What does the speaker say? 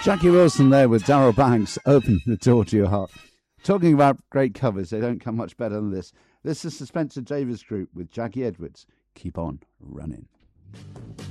Jackie Wilson there with Darryl Banks, Open the Door to Your Heart. Talking about great covers, they don't come much better than this. This is the Spencer Davis Group with Jackie Edwards. Keep on running.